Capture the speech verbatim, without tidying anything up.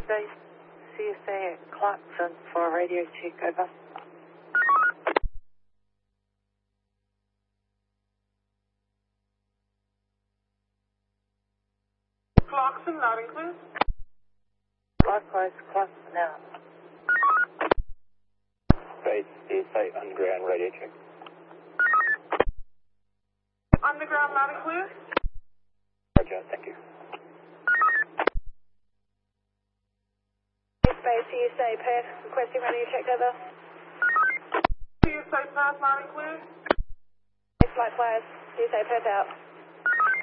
Tuesday, C S A at Clarkson for a radio check, over. Clarkson, loud and clear. Likewise, Clarkson out. Base C S A underground radio check. Underground, loud and clear. Roger, thank you. Base C S A Perth, requesting radio check, over. C S A Perth, loud and clear. Likewise, C S A Perth out.